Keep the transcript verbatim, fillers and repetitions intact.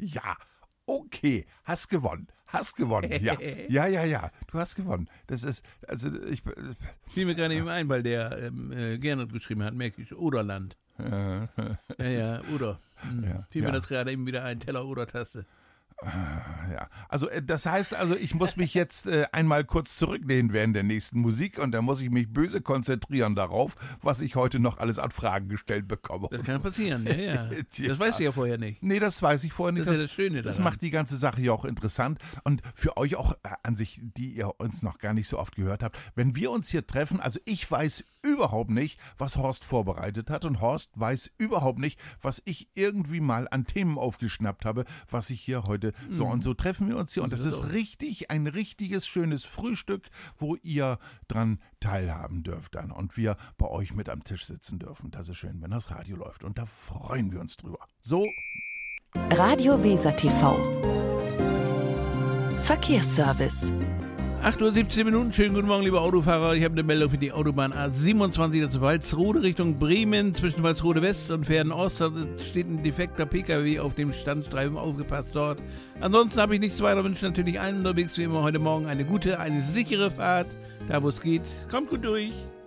Ja, okay, hast gewonnen. Hast gewonnen, ja. Ja, ja, ja, du hast gewonnen. Das ist, also ich... Fiel mir gerade eben ein, weil der ähm, äh, Gernot geschrieben hat, merke ich, Oderland. Ja, ja, Oder. Hm. Ja, Fiel mir ja. das gerade eben wieder ein, Teller Oder-Taste. Ja, also äh, das heißt also, ich muss mich jetzt äh, einmal kurz zurücklehnen während der nächsten Musik und dann muss ich mich böse konzentrieren darauf, was ich heute noch alles an Fragen gestellt bekomme. Das kann passieren, ja, ja. Ja. Das weißt du ja vorher nicht. Nee, das weiß ich vorher nicht. Das ist ja das Schöne Das daran. macht die ganze Sache ja auch interessant. Und für euch auch äh, an sich, die ihr uns noch gar nicht so oft gehört habt, wenn wir uns hier treffen, also ich weiß überhaupt nicht, was Horst vorbereitet hat und Horst weiß überhaupt nicht, was ich irgendwie mal an Themen aufgeschnappt habe, was ich hier heute so und so treffen wir uns hier und das ist richtig, ein richtiges schönes Frühstück, wo ihr dran teilhaben dürft dann und wir bei euch mit am Tisch sitzen dürfen. Das ist schön, wenn das Radio läuft und da freuen wir uns drüber. So. Radio Weser T V. Verkehrsservice. acht Uhr siebzehn Minuten, schönen guten Morgen, liebe Autofahrer. Ich habe eine Meldung für die Autobahn A siebenundzwanzig, das Walsrode Richtung Bremen. Zwischen Walsrode West und Verden-Ost Da steht ein defekter P K W auf dem Standstreifen, aufgepasst dort. Ansonsten habe ich nichts weiter, wünsche natürlich allen unterwegs wie immer heute Morgen eine gute, eine sichere Fahrt. Da wo es geht, kommt gut durch.